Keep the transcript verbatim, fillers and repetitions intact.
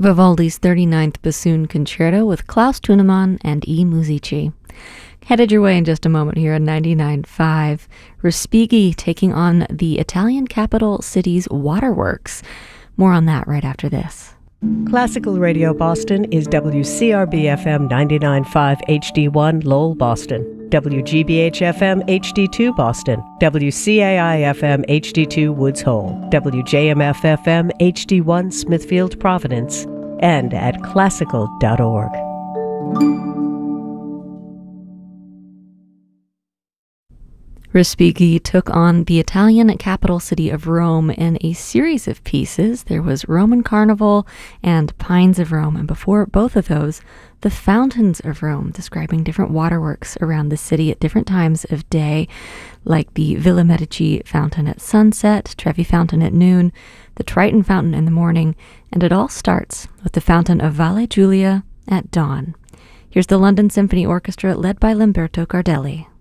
Vivaldi's thirty-ninth Bassoon Concerto with Klaus Thunemann and I Musici. Headed your way in just a moment here on ninety-nine point five. Respighi taking on the Italian capital city's waterworks. More on that right after this. Classical Radio Boston is W C R B F M ninety-nine point five H D one Lowell, Boston, W G B H F M H D two Boston, W C A I F M H D two Woods Hole, W J M F F M H D one Smithfield, Providence, and at classical dot org. Respighi took on the Italian capital city of Rome in a series of pieces. There was Roman Carnival and Pines of Rome, and before both of those, the Fountains of Rome, describing different waterworks around the city at different times of day, like the Villa Medici fountain at sunset, Trevi Fountain at noon, the Triton Fountain in the morning, and it all starts with the Fountain of Valle Giulia at dawn. Here's the London Symphony Orchestra led by Lamberto Gardelli.